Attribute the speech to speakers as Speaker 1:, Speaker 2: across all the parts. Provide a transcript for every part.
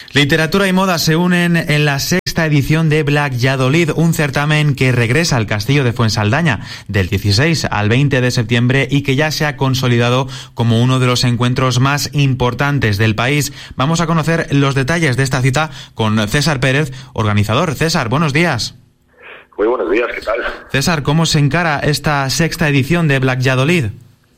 Speaker 1: Literatura y moda se unen en la sexta edición de Valladolid, un certamen que regresa al Castillo de Fuensaldaña del 16 al 20 de septiembre y que ya se ha consolidado como uno de los encuentros más importantes del país. Vamos a conocer los detalles de esta cita con César Pérez, organizador. César, buenos días.
Speaker 2: Muy buenos días, ¿qué tal?
Speaker 1: César, ¿cómo se encara esta sexta edición de Valladolid?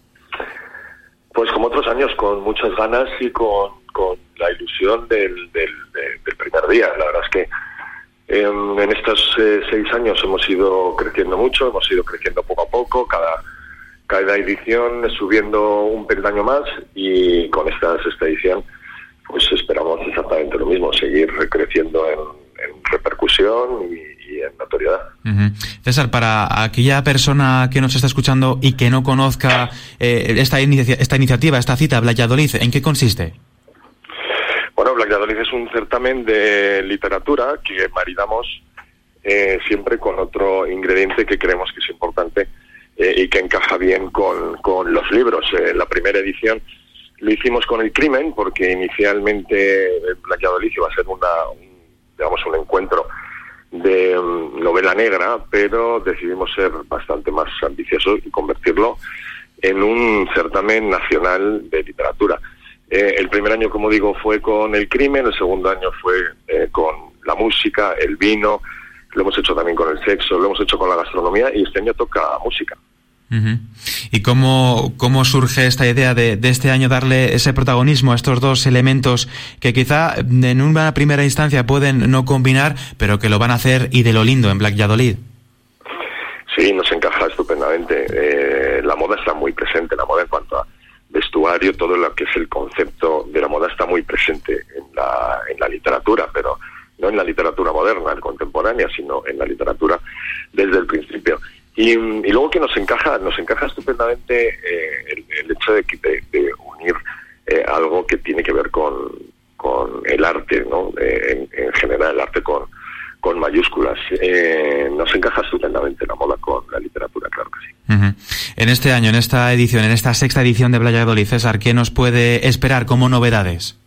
Speaker 2: Pues como otros años, con muchas ganas y con la ilusión del primer día. La verdad es que en estos 6 años hemos ido creciendo mucho, hemos ido creciendo poco a poco, cada edición subiendo un peldaño más, y con esta sexta edición pues esperamos exactamente lo mismo, seguir creciendo en repercusión y en notoriedad.
Speaker 1: Uh-huh. César, para aquella persona que nos está escuchando y que no conozca esta iniciativa, esta cita, Valladolid, ¿en qué consiste?
Speaker 2: Bueno, Valladolid es un certamen de literatura que maridamos siempre con otro ingrediente que creemos que es importante y que encaja bien con los libros. La primera edición lo hicimos con el crimen, porque inicialmente Valladolid iba a ser un encuentro de novela negra, pero decidimos ser bastante más ambiciosos y convertirlo en un certamen nacional de literatura. El primer año, como digo, fue con el crimen, el segundo año fue con la música, el vino, lo hemos hecho también con el sexo, lo hemos hecho con la gastronomía, y este año toca música.
Speaker 1: Uh-huh. ¿Y cómo surge esta idea de este año darle ese protagonismo a estos dos elementos que quizá en una primera instancia pueden no combinar, pero que lo van a hacer y de lo lindo en Valladolid?
Speaker 2: Sí, nos encaja estupendamente. La moda está muy presente, la moda en cuanto a vestuario, todo lo que es el concepto de la moda está muy presente en la literatura, pero no en la literatura moderna, contemporánea, sino en la literatura desde el principio. Y luego que nos encaja estupendamente el hecho de unir algo que tiene que ver con el arte, ¿no? En general, el arte con mayúsculas. Nos encaja estupendamente la moda con la literatura, claro que sí.
Speaker 1: Uh-huh. En este año, en esta edición, en esta sexta edición de Valladolid, César, ¿qué nos puede esperar como novedades?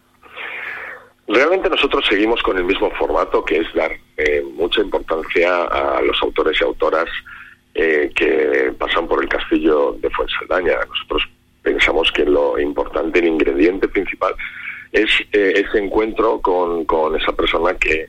Speaker 2: Realmente nosotros seguimos con el mismo formato, que es dar mucha importancia a los autores y autoras que pasan por el Castillo de Fuensaldaña. Nosotros pensamos que lo importante, el ingrediente principal, es ese encuentro con esa persona que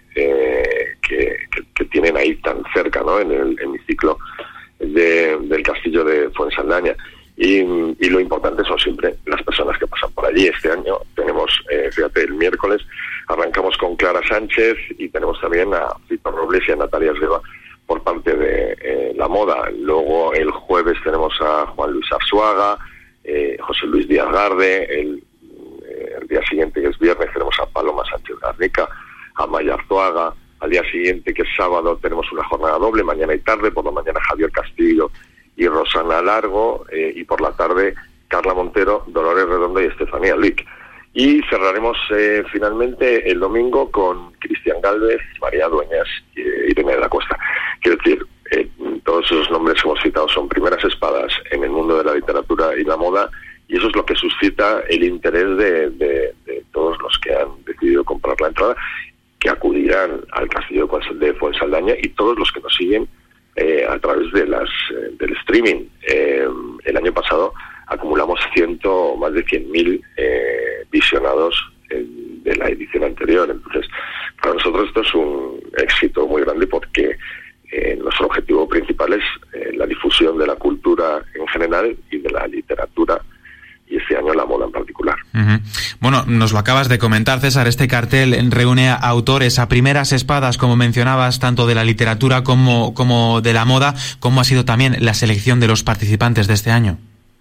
Speaker 2: tienen ahí tan cerca, ¿no? En el hemiciclo del Castillo de Fuensaldaña. Y lo importante son siempre las personas que pasan por allí. Este año tenemos, fíjate, el miércoles arrancamos con Clara Sánchez, y tenemos también a Víctor Robles y a Natalia Esgueva por parte de la moda. Luego el jueves tenemos a Juan Luis Arzuaga, José Luis Díaz Garde. El día siguiente, que es viernes, tenemos a Paloma Sánchez Garnica, a Maya Arzuaga. Al día siguiente, que es sábado, tenemos una jornada doble, mañana y tarde. Por la mañana Javier Castillo y Rosana Largo, y por la tarde Carla Montero, Dolores Redondo y Estefanía Lic. Y cerraremos finalmente el domingo con Cristian Gálvez, María Dueñas y Irene de la Cuesta. Quiero decir, todos esos nombres que hemos citado son primeras espadas en el mundo de la literatura y la moda, y eso es lo que suscita el interés de todos los que han decidido comprar la entrada, que acudirán al Castillo de Fuensaldaña, y todos los que nos siguen a través de del streaming. El año pasado acumulamos más de 100.000 visionados de la edición anterior. Entonces, para nosotros esto es un éxito muy grande, porque nuestro objetivo principal es la difusión de la cultura en general y de la literatura, y este año la moda en particular.
Speaker 1: Uh-huh. Bueno, nos lo acabas de comentar, César, este cartel reúne a autores a primeras espadas, como mencionabas, tanto de la literatura como de la moda. ¿Cómo ha sido también la selección de los participantes de este año?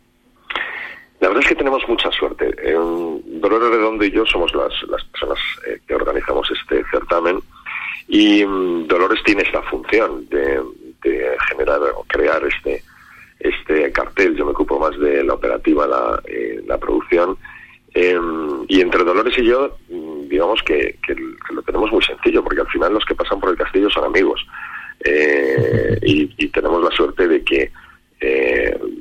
Speaker 2: La verdad es que tenemos mucha suerte. Dolores Redondo y yo somos las personas que organizamos este certamen, y Dolores tiene esta función de generar o crear este cartel. Yo me ocupo más de la operativa, la producción, y entre Dolores y yo, digamos que lo tenemos muy sencillo, porque al final los que pasan por el castillo son amigos, y tenemos la suerte de que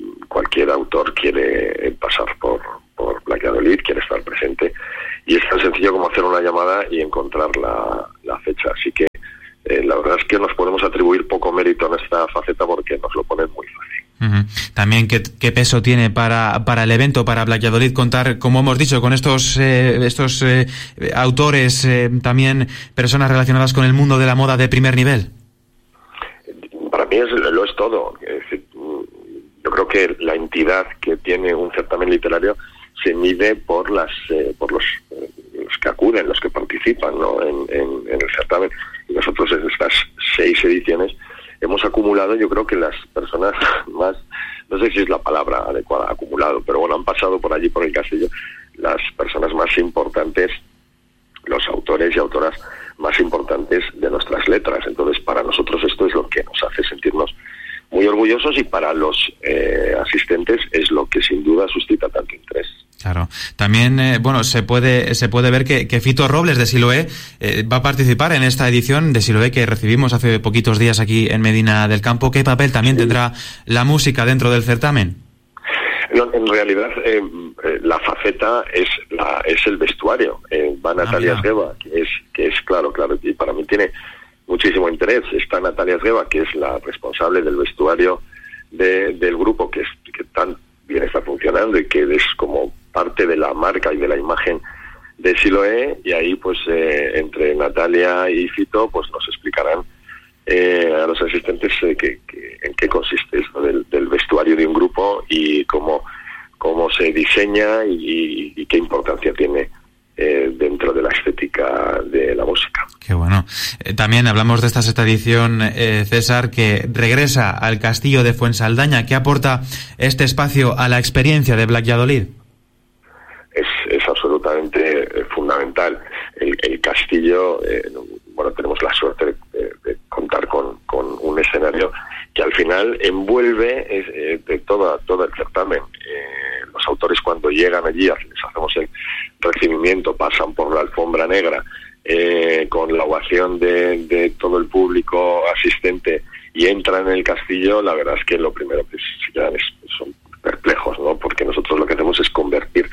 Speaker 2: cualquier autor quiere pasar por Valladolid, quiere estar presente, y es tan sencillo sencillo como hacer una llamada y encontrar la fecha. Así que la verdad es que nos podemos atribuir poco mérito en esta faceta porque nos lo ponen muy fácil.
Speaker 1: También qué peso tiene para el evento, para Black Valladolid, contar, como hemos dicho, con estos autores, también personas relacionadas con el mundo de la moda de primer nivel.
Speaker 2: Para mí lo es todo. Es decir, yo creo que la entidad que tiene un certamen literario se mide por los que acuden, los que participan, ¿no?, en el certamen. Y nosotros en estas 6 ediciones hemos acumulado, yo creo que las personas más, no sé si es la palabra adecuada, acumulado, pero bueno, han pasado por allí, por el castillo, las personas más importantes, los autores y autoras más importantes de nuestras letras. Entonces, para nosotros esto es lo que nos hace sentirnos muy orgullosos, y para los asistentes es lo que sin duda suscita tanto interés.
Speaker 1: Claro. También, se puede ver que Fito Robles de Siloé va a participar en esta edición de Siloé que recibimos hace poquitos días aquí en Medina del Campo. ¿Qué papel también tendrá la música dentro del certamen?
Speaker 2: No, en realidad la faceta es el vestuario. Va Natalia Sgueba, que es claro, y para mí tiene muchísimo interés. Está Natalia Sgueba, que es la responsable del vestuario del grupo, que tan bien está funcionando y que es como parte de la marca y de la imagen de Siloé, y ahí pues entre Natalia y Fito pues nos explicarán a los asistentes en qué consiste esto del vestuario de un grupo y cómo se diseña y qué importancia tiene dentro de la estética de la música.
Speaker 1: Qué bueno. También hablamos de esta 6ª edición, César, que regresa al castillo de Fuensaldaña. ¿Qué aporta este espacio a la experiencia de Black Valladolid?
Speaker 2: Es absolutamente fundamental. El castillo, tenemos la suerte de contar con un escenario que al final envuelve de todo el certamen. Los autores, cuando llegan allí, les hacemos el recibimiento, pasan por la alfombra negra con la ovación de todo el público asistente y entran en el castillo. La verdad es que lo primero que se quedan son perplejos, ¿no? Porque nosotros lo que hacemos es convertir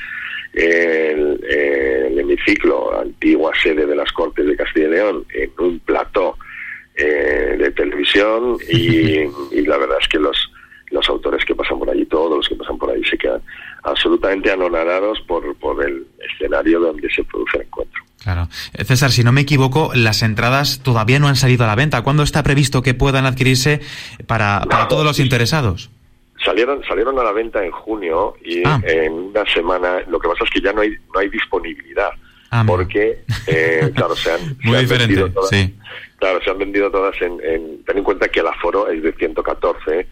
Speaker 2: el hemiciclo, antigua sede de las Cortes de Castilla y León, en un plató de televisión, y la verdad es que los autores que pasan por allí, todos los que pasan por allí, se quedan absolutamente anonadados por el escenario donde se produce el encuentro.
Speaker 1: Claro. César, si no me equivoco, las entradas todavía no han salido a la venta. ¿Cuándo está previsto que puedan adquirirse para todos los interesados?
Speaker 2: Salieron a la venta en junio y en una semana. Lo que pasa es que ya no hay disponibilidad, porque claro, se han vendido todas. Sí. Claro, se han vendido todas ten en cuenta que el aforo es de 114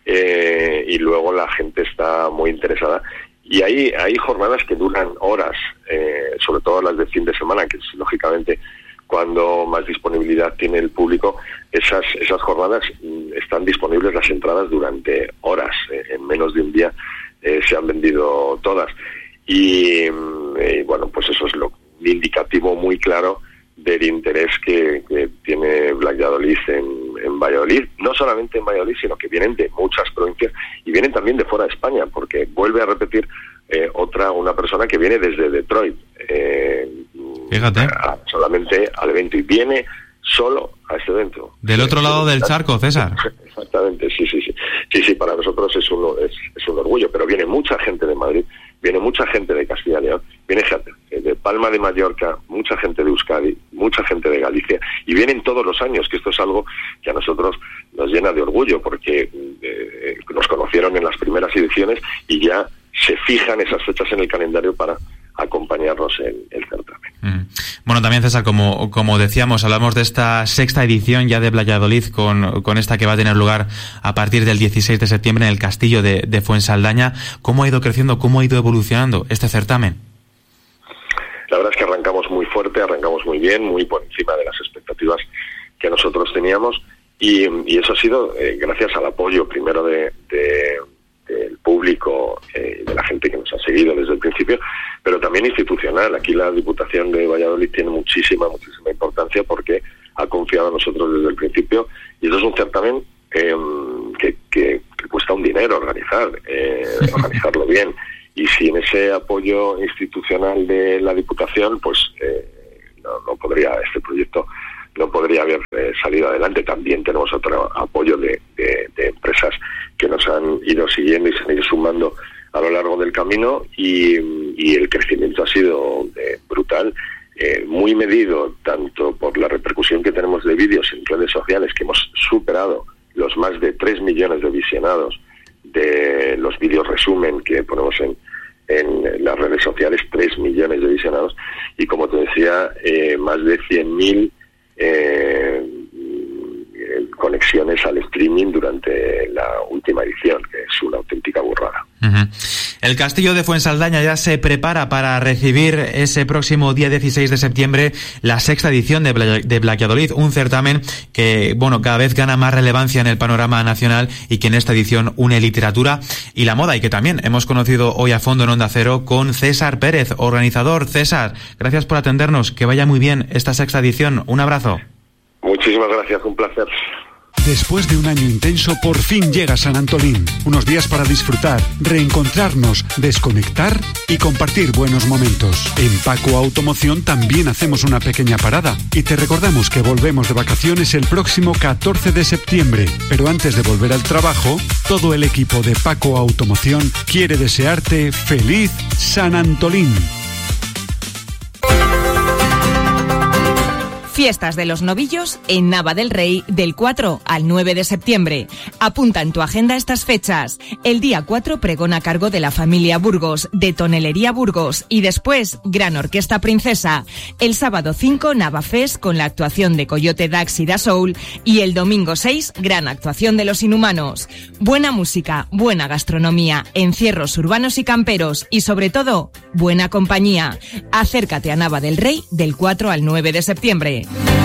Speaker 2: y luego la gente está muy interesada. Y hay jornadas que duran horas, sobre todo las de fin de semana, que es lógicamente cuando más disponibilidad tiene el público. Esas jornadas están disponibles las entradas durante horas. En menos de un día se han vendido todas. Y pues eso es un indicativo muy claro del interés que tiene Black Valladolid en Valladolid. No solamente en Valladolid, sino que vienen de muchas provincias y vienen también de fuera de España, porque vuelve a repetir una persona que viene desde Detroit.
Speaker 1: Fíjate.
Speaker 2: Solamente al evento, y viene solo a este evento.
Speaker 1: Del otro lado del charco, César.
Speaker 2: Exactamente, sí, para nosotros es un orgullo, pero viene mucha gente de Madrid, viene mucha gente de Castilla y León, viene gente de Palma de Mallorca, mucha gente de Euskadi, mucha gente de Galicia, y vienen todos los años, que esto es algo que a nosotros nos llena de orgullo, porque nos conocieron en las primeras ediciones y ya se fijan esas fechas en el calendario para acompañarnos en el certamen.
Speaker 1: Bueno, también, César, como decíamos, hablamos de esta 6ª edición ya de Black Valladolid, con esta que va a tener lugar a partir del 16 de septiembre en el castillo de Fuensaldaña. ¿Cómo ha ido creciendo, cómo ha ido evolucionando este certamen?
Speaker 2: La verdad es que arrancamos muy fuerte, arrancamos muy bien, muy por encima de las expectativas que nosotros teníamos, y eso ha sido gracias al apoyo primero del público, de la gente que nos ha seguido desde el principio, pero también institucional. Aquí la Diputación de Valladolid tiene muchísima importancia, porque ha confiado en nosotros desde el principio, y eso es un certamen que cuesta un dinero organizarlo bien, y sin ese apoyo institucional de la Diputación, pues este proyecto no podría haber salido adelante. También tenemos otro apoyo de empresas que nos han ido siguiendo y se han ido sumando a lo largo del camino, y el crecimiento ha sido brutal, muy medido tanto por la repercusión que tenemos de vídeos en redes sociales, que hemos superado los más de 3 millones de visionados de los vídeos resumen que ponemos en las redes sociales, 3 millones de visionados, y como te decía, más de 100.000 conexiones al streaming durante la última edición, que es una auténtica burrada.
Speaker 1: Uh-huh. El Castillo de Fuensaldaña ya se prepara para recibir ese próximo día 16 de septiembre la 6ª edición de Black Valladolid, un certamen que, cada vez gana más relevancia en el panorama nacional y que en esta edición une literatura y la moda, y que también hemos conocido hoy a fondo en Onda Cero con César Pérez, organizador. César, gracias por atendernos, que vaya muy bien esta 6ª edición. Un abrazo.
Speaker 2: Muchísimas gracias, un placer.
Speaker 3: Después de un año intenso, por fin llega San Antolín. Unos días para disfrutar, reencontrarnos, desconectar y compartir buenos momentos. En Paco Automoción también hacemos una pequeña parada y te recordamos que volvemos de vacaciones el próximo 14 de septiembre. Pero antes de volver al trabajo, todo el equipo de Paco Automoción quiere desearte feliz San Antolín.
Speaker 4: Fiestas de los Novillos en Nava del Rey del 4 al 9 de septiembre. Apunta en tu agenda estas fechas. El día 4, pregón a cargo de la familia Burgos, de Tonelería Burgos, y después Gran Orquesta Princesa. El sábado 5, Nava Fest con la actuación de Coyote Dax y Da Soul, y el domingo 6, gran actuación de Los Inhumanos. Buena música, buena gastronomía, encierros urbanos y camperos, y sobre todo, buena compañía. Acércate a Nava del Rey del 4 al 9 de septiembre.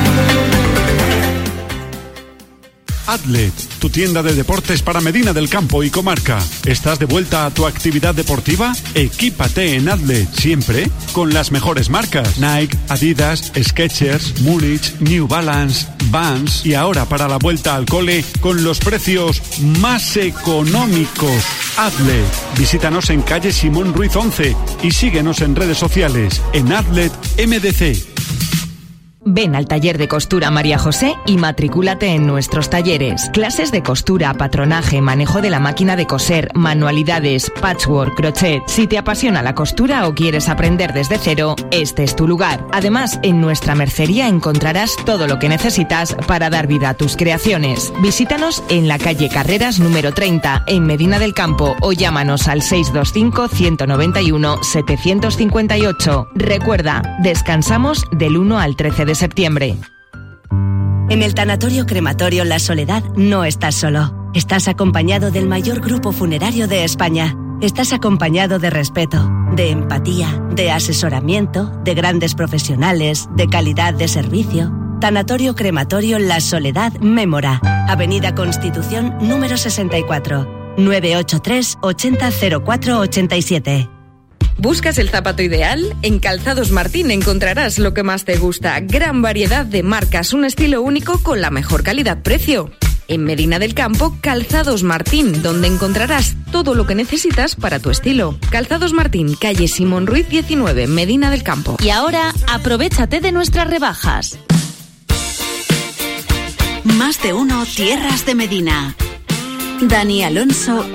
Speaker 3: Adlet, tu tienda de deportes para Medina del Campo y comarca. ¿Estás de vuelta a tu actividad deportiva? Equípate en Adlet, siempre con las mejores marcas: Nike, Adidas, Skechers, Múnich, New Balance, Vans, y ahora para la vuelta al cole con los precios más económicos. Adlet, visítanos en calle Simón Ruiz 11 y síguenos en redes sociales en Adlet MDC.
Speaker 4: Ven al taller de costura María José y matricúlate en nuestros talleres. Clases de costura, patronaje, manejo de la máquina de coser, manualidades, patchwork, crochet. Si te apasiona la costura o quieres aprender desde cero, este es tu lugar. Además, en nuestra mercería encontrarás todo lo que necesitas para dar vida a tus creaciones. Visítanos en la calle Carreras número 30, en Medina del Campo, o llámanos al 625 191 758. Recuerda, descansamos del 1 al 13 de septiembre.
Speaker 5: En el Tanatorio Crematorio La Soledad no estás solo. Estás acompañado del mayor grupo funerario de España. Estás acompañado de respeto, de empatía, de asesoramiento, de grandes profesionales, de calidad de servicio. Tanatorio Crematorio La Soledad Mémora, Avenida Constitución número 64, 983 80 04 87.
Speaker 6: ¿Buscas el zapato ideal? En Calzados Martín encontrarás lo que más te gusta. Gran variedad de marcas, un estilo único con la mejor calidad-precio. En Medina del Campo, Calzados Martín, donde encontrarás todo lo que necesitas para tu estilo. Calzados Martín, calle Simón Ruiz 19, Medina del Campo.
Speaker 7: Y ahora, aprovéchate de nuestras rebajas.
Speaker 8: Más de uno, Tierras de Medina. Dani Alonso